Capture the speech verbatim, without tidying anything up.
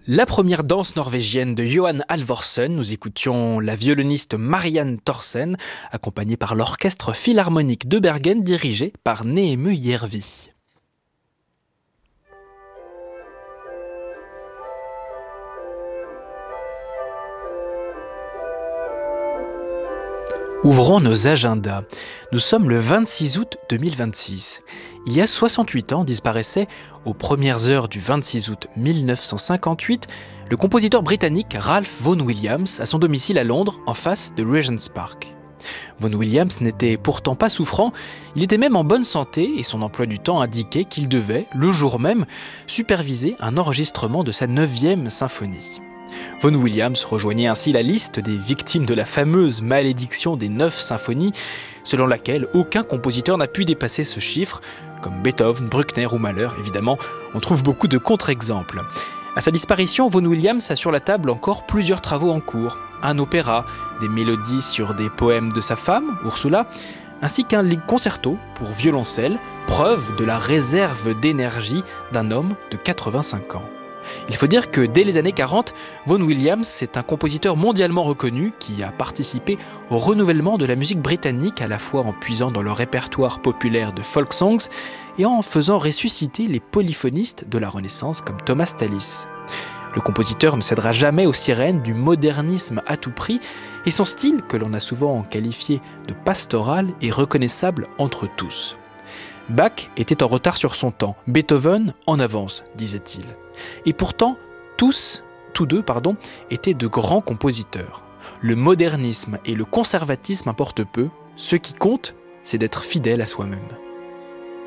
La première danse norvégienne de Johan Halvorsen, nous écoutions la violoniste Marianne Thorsen, accompagnée par l'orchestre philharmonique de Bergen dirigé par Nehemé Järvi. Ouvrons nos agendas. Nous sommes le vingt-six août deux mille vingt-six. Il y a soixante-huit ans disparaissait, aux premières heures du vingt-six août mille neuf cent cinquante-huit, le compositeur britannique Ralph Vaughan Williams à son domicile à Londres, en face de Regent's Park. Vaughan Williams n'était pourtant pas souffrant, il était même en bonne santé et son emploi du temps indiquait qu'il devait, le jour même, superviser un enregistrement de sa neuvième symphonie. Vaughan Williams rejoignait ainsi la liste des victimes de la fameuse malédiction des neuf symphonies, selon laquelle aucun compositeur n'a pu dépasser ce chiffre, comme Beethoven, Bruckner ou Mahler, évidemment, on trouve beaucoup de contre-exemples. À sa disparition, Vaughan Williams a sur la table encore plusieurs travaux en cours, un opéra, des mélodies sur des poèmes de sa femme, Ursula, ainsi qu'un concerto pour violoncelle, preuve de la réserve d'énergie d'un homme de quatre-vingt-cinq ans. Il faut dire que dès les années quarante, Vaughan Williams est un compositeur mondialement reconnu qui a participé au renouvellement de la musique britannique à la fois en puisant dans le répertoire populaire de folk songs et en faisant ressusciter les polyphonistes de la Renaissance comme Thomas Tallis. Le compositeur ne cédera jamais aux sirènes du modernisme à tout prix et son style, que l'on a souvent qualifié de pastoral, est reconnaissable entre tous. Bach était en retard sur son temps, Beethoven en avance, disait-il. Et pourtant, tous, tous deux, pardon, étaient de grands compositeurs. Le modernisme et le conservatisme importent peu, ce qui compte, c'est d'être fidèle à soi-même.